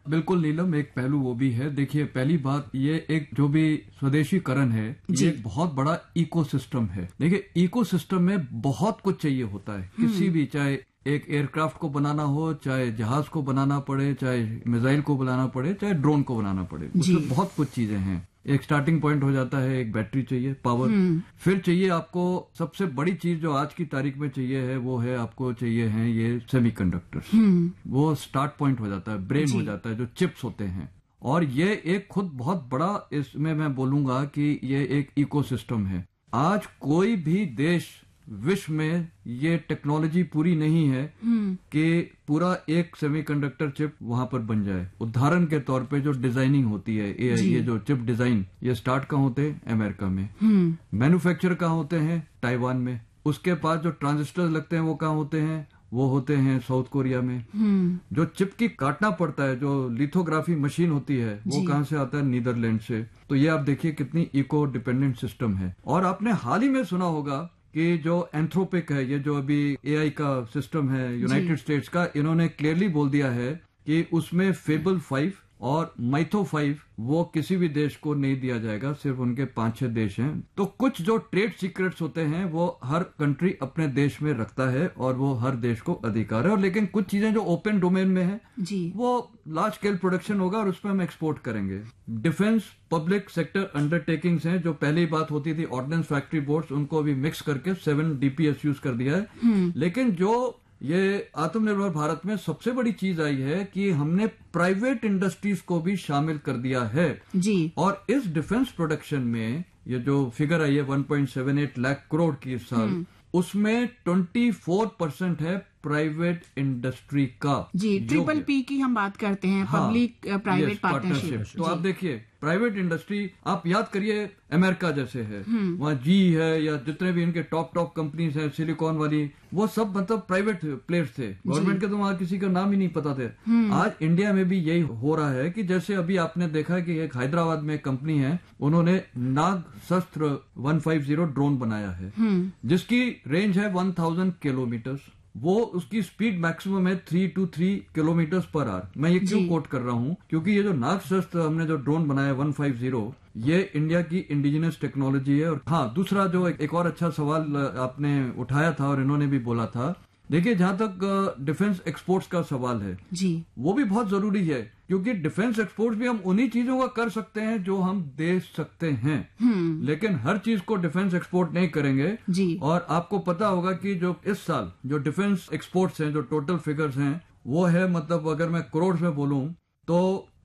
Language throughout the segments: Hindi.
बिल्कुल नीलम, एक पहलू वो भी है। देखिए, पहली बात ये एक जो भी स्वदेशीकरण है, ये एक बहुत बड़ा इकोसिस्टम है। देखिए, इकोसिस्टम में बहुत कुछ चाहिए होता है, किसी भी, चाहे एक एयरक्राफ्ट को बनाना हो, चाहे जहाज को बनाना पड़े, चाहे मिसाइल को बनाना पड़े, चाहे ड्रोन को बनाना पड़े, उसमें बहुत कुछ चीजें हैं। एक स्टार्टिंग पॉइंट हो जाता है, एक बैटरी चाहिए, पावर, फिर चाहिए आपको सबसे बड़ी चीज जो आज की तारीख में चाहिए है, वो है आपको चाहिए हैं ये सेमीकंडक्टर्स। वो स्टार्ट पॉइंट हो जाता है, ब्रेन हो जाता है, जो चिप्स होते हैं। और ये एक खुद बहुत बड़ा, इसमें मैं बोलूंगा कि ये एक इकोसिस्टम है। आज कोई भी देश विश्व में ये टेक्नोलॉजी पूरी नहीं है कि पूरा एक सेमीकंडक्टर चिप वहां पर बन जाए। उदाहरण के तौर पे जो डिजाइनिंग होती है, ये जो चिप डिजाइन, ये स्टार्ट कहाँ होते हैं? अमेरिका में। मैन्युफैक्चर कहाँ होते हैं? ताइवान में। उसके पास जो ट्रांजिस्टर लगते हैं वो कहाँ होते हैं? वो होते हैं साउथ कोरिया में। जो चिप की काटना पड़ता है, जो लिथोग्राफी मशीन होती है, वो कहाँ से आता है? नीदरलैंड से। तो ये आप देखिए कितनी इको डिपेंडेंट सिस्टम है। और आपने हाल ही में सुना होगा कि जो एंथ्रोपिक है, ये जो अभी एआई का सिस्टम है यूनाइटेड स्टेट्स का, इन्होंने क्लियरली बोल दिया है कि उसमें फेबल 5 और माइथो 5 वो किसी भी देश को नहीं दिया जाएगा, सिर्फ उनके 5-6 देश हैं। तो कुछ जो ट्रेड सीक्रेट्स होते हैं वो हर कंट्री अपने देश में रखता है और वो हर देश को अधिकार है। और लेकिन कुछ चीजें जो ओपन डोमेन में है वो लार्ज स्केल प्रोडक्शन होगा और उसमें हम एक्सपोर्ट करेंगे। डिफेंस पब्लिक सेक्टर अंडरटेकिंग्स हैं, जो पहली बात होती थी ऑर्डिनेंस फैक्ट्री बोर्ड्स, उनको अभी मिक्स करके 7 DPSUs कर दिया है। लेकिन जो ये आत्मनिर्भर भारत में सबसे बड़ी चीज आई है कि हमने प्राइवेट इंडस्ट्रीज को भी शामिल कर दिया है जी। और इस डिफेंस प्रोडक्शन में ये जो फिगर आई है 1.78 लाख करोड़ की इस साल, उसमें 24% है प्राइवेट इंडस्ट्री का जी। PPP की हम बात करते हैं, पब्लिक प्राइवेट पार्टनरशिप। तो आप देखिए प्राइवेट इंडस्ट्री, आप याद करिए अमेरिका जैसे है, वहाँ जी है या जितने भी इनके टॉप कंपनीज हैं, सिलिकॉन वाली, वो सब मतलब प्राइवेट प्लेयर्स थे। गवर्नमेंट के तो वहाँ किसी का नाम ही नहीं पता थे। आज इंडिया में भी यही हो रहा है कि जैसे अभी आपने देखा कि एक हैदराबाद में कंपनी है, उन्होंने नागशस्त्र 150 ड्रोन बनाया है, जिसकी रेंज है 1000 किलोमीटर। वो उसकी स्पीड मैक्सिमम है 323 किलोमीटर पर आवर। मैं ये क्यों कोट कर रहा हूँ? क्योंकि ये जो नागशस्त्र हमने जो ड्रोन बनाया 150, ये इंडिया की इंडिजिनस टेक्नोलॉजी है। और हाँ, दूसरा जो एक और अच्छा सवाल आपने उठाया था और इन्होंने भी बोला था, देखिए जहां तक डिफेंस एक्सपोर्ट्स का सवाल है जी, वो भी बहुत जरूरी है, क्योंकि डिफेंस एक्सपोर्ट्स भी हम उन्हीं चीजों का कर सकते हैं जो हम दे सकते हैं। लेकिन हर चीज को डिफेंस एक्सपोर्ट नहीं करेंगे जी। और आपको पता होगा कि जो इस साल जो डिफेंस एक्सपोर्ट्स हैं, जो टोटल फिगर्स हैं, वो है, मतलब अगर मैं करोड़ में बोलूं तो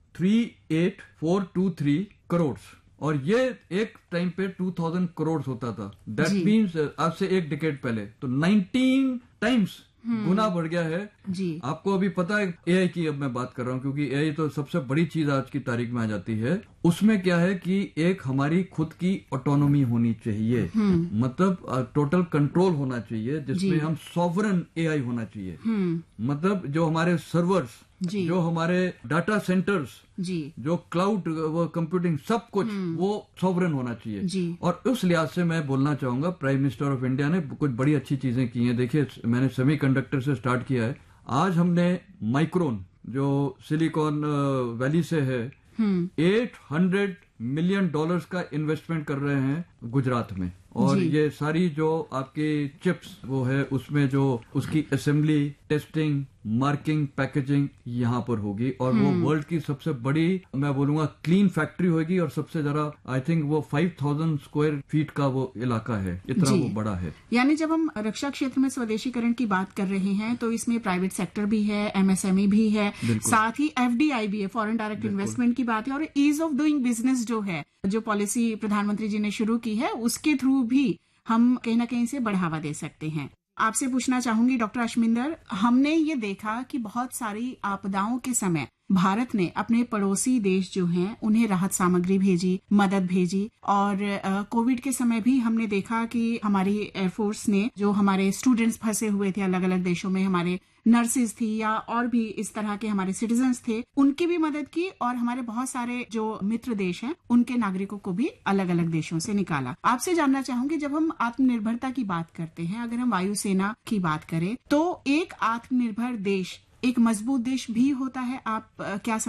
38423 करोड़। और ये एक टाइम पे 2000 करोड़ होता था। दैट मीन्स आज से एक डिकेड पहले तो 19 टाइम्स गुना बढ़ गया है जी। आपको अभी पता है एआई की, अब मैं बात कर रहा हूँ क्योंकि एआई तो सबसे बड़ी चीज आज की तारीख में आ जाती है। उसमें क्या है कि एक हमारी खुद की ऑटोनॉमी होनी चाहिए, मतलब टोटल कंट्रोल होना चाहिए, जिसमें हम सॉवरन एआई होना चाहिए। मतलब जो हमारे सर्वर्स, जो हमारे डाटा सेंटर्स जी, जो क्लाउड कंप्यूटिंग, सब कुछ वो सॉवरन होना चाहिए जी। और उस लिहाज से मैं बोलना चाहूंगा प्राइम मिनिस्टर ऑफ इंडिया ने कुछ बड़ी अच्छी चीजें की हैं। देखिए, मैंने सेमीकंडक्टर से स्टार्ट किया है। आज हमने माइक्रोन जो सिलिकॉन वैली से है, $800 मिलियन का इन्वेस्टमेंट कर रहे हैं गुजरात में। और ये सारी जो आपके चिप्स वो है, उसमें जो उसकी असेंबली, टेस्टिंग, मार्किंग, पैकेजिंग यहाँ पर होगी। और वो वर्ल्ड की सबसे बड़ी, मैं बोलूंगा, क्लीन फैक्ट्री होगी। और सबसे ज्यादा आई थिंक वो 5000 स्क्वायर फीट का वो इलाका है, इतना वो बड़ा है। यानी जब हम रक्षा क्षेत्र में स्वदेशीकरण की बात कर रहे हैं तो इसमें प्राइवेट सेक्टर भी है, MSME भी है, साथ ही FDI भी है, फॉरेन डायरेक्ट इन्वेस्टमेंट की बात है, और ईज ऑफ डूइंग बिजनेस जो है, जो पॉलिसी प्रधानमंत्री जी ने शुरू की है, उसके थ्रू भी हम कहीं ना कहीं से बढ़ावा दे सकते हैं। आपसे पूछना चाहूंगी डॉक्टर अश्विंदर, हमने ये देखा कि बहुत सारी आपदाओं के समय भारत ने अपने पड़ोसी देश जो हैं उन्हें राहत सामग्री भेजी, मदद भेजी। और कोविड के समय भी हमने देखा कि हमारी एयरफोर्स ने, जो हमारे स्टूडेंट्स फंसे हुए थे अलग अलग देशों में, हमारे नर्सेज थी या और भी इस तरह के हमारे सिटीजन्स थे, उनकी भी मदद की। और हमारे बहुत सारे जो मित्र देश हैं उनके नागरिकों को भी अलग अलग देशों से निकाला। आपसे जानना चाहूंगी, जब हम आत्मनिर्भरता की बात करते हैं, अगर हम वायुसेना की बात करें, तो एक आत्मनिर्भर देश एक मजबूत देश भी होता है। आप क्या